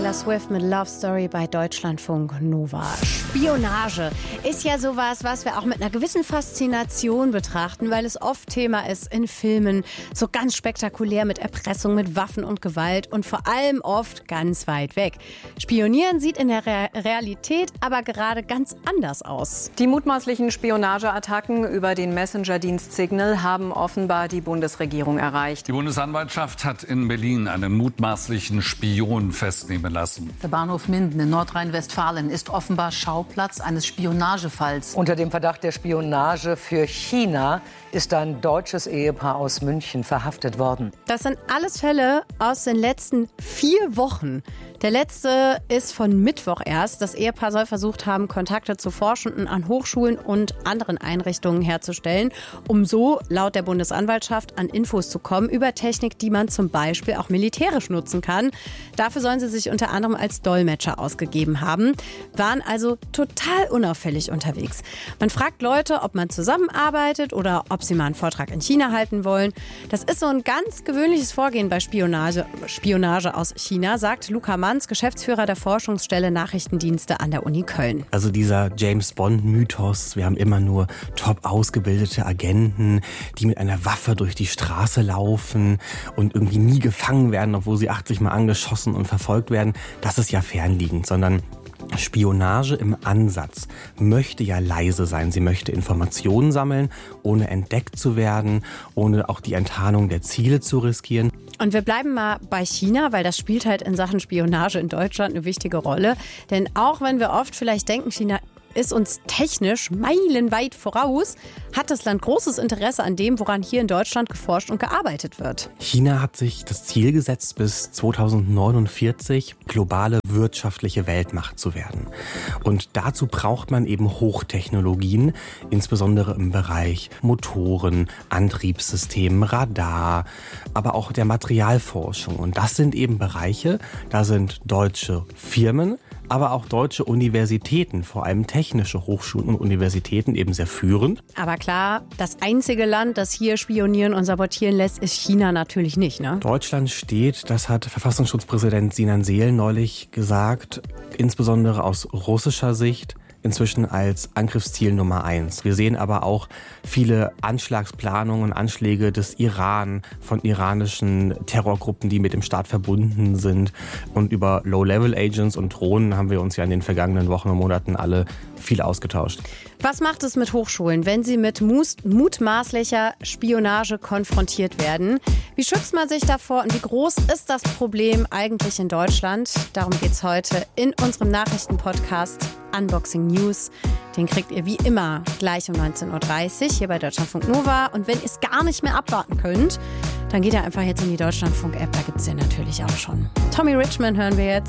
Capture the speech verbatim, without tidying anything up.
Taylor Swift mit Love Story bei Deutschlandfunk Nova. Spionage ist ja sowas, was wir auch mit einer gewissen Faszination betrachten, weil es oft Thema ist in Filmen, so ganz spektakulär mit Erpressung, mit Waffen und Gewalt und vor allem oft ganz weit weg. Spionieren sieht in der Re- Realität aber gerade ganz anders aus. Die mutmaßlichen Spionageattacken über den Messenger-Dienst Signal haben offenbar die Bundesregierung erreicht. Die Bundesanwaltschaft hat in Berlin einen mutmaßlichen Spion festnehmen lassen. Der Bahnhof Minden in Nordrhein-Westfalen ist offenbar Schauplatz eines Spionagefalls. Unter dem Verdacht der Spionage für China ist ein deutsches Ehepaar aus München verhaftet worden. Das sind alles Fälle aus den letzten vier Wochen. Der letzte ist von Mittwoch erst. Das Ehepaar soll versucht haben, Kontakte zu Forschenden an Hochschulen und anderen Einrichtungen herzustellen, um so, laut der Bundesanwaltschaft, an Infos zu kommen über Technik, die man zum Beispiel auch militärisch nutzen kann. Dafür sollen sie sich unter anderem als Dolmetscher ausgegeben haben, waren also total unauffällig unterwegs. Man fragt Leute, ob man zusammenarbeitet oder ob sie mal einen Vortrag in China halten wollen. Das ist so ein ganz gewöhnliches Vorgehen bei Spionage, Spionage aus China, sagt Luca Manz, Geschäftsführer der Forschungsstelle Nachrichtendienste an der Uni Köln. Also dieser James-Bond-Mythos, wir haben immer nur top ausgebildete Agenten, die mit einer Waffe durch die Straße laufen und irgendwie nie gefangen werden, obwohl sie achtzig Mal angeschossen und verfolgt werden, das ist ja fernliegend, sondern Spionage im Ansatz möchte ja leise sein. Sie möchte Informationen sammeln, ohne entdeckt zu werden, ohne auch die Enttarnung der Ziele zu riskieren. Und wir bleiben mal bei China, weil das spielt halt in Sachen Spionage in Deutschland eine wichtige Rolle. Denn auch wenn wir oft vielleicht denken, China ist uns technisch meilenweit voraus, hat das Land großes Interesse an dem, woran hier in Deutschland geforscht und gearbeitet wird. China hat sich das Ziel gesetzt, bis zweitausendneunundvierzig globale wirtschaftliche Weltmacht zu werden. Und dazu braucht man eben Hochtechnologien, insbesondere im Bereich Motoren, Antriebssystemen, Radar, aber auch der Materialforschung. Und das sind eben Bereiche, da sind deutsche Firmen, aber auch deutsche Universitäten, vor allem technische Hochschulen und Universitäten, eben sehr führend. Aber klar, das einzige Land, das hier spionieren und sabotieren lässt, ist China natürlich nicht, ne? Deutschland steht, das hat Verfassungsschutzpräsident Sinan Seel neulich gesagt, insbesondere aus russischer Sicht, inzwischen als Angriffsziel Nummer eins. Wir sehen aber auch viele Anschlagsplanungen, Anschläge des Iran, von iranischen Terrorgruppen, die mit dem Staat verbunden sind. Und über Low-Level-Agents und Drohnen haben wir uns ja in den vergangenen Wochen und Monaten alle viel ausgetauscht. Was macht es mit Hochschulen, wenn sie mit mutmaßlicher Spionage konfrontiert werden? Wie schützt man sich davor und wie groß ist das Problem eigentlich in Deutschland? Darum geht es heute in unserem Nachrichtenpodcast Unboxing News. Den kriegt ihr wie immer gleich um neunzehn Uhr dreißig hier bei Deutschlandfunk Nova. Und wenn ihr es gar nicht mehr abwarten könnt, dann geht ihr einfach jetzt in die Deutschlandfunk-App. Da gibt es den natürlich auch schon. Tommy Richman hören wir jetzt.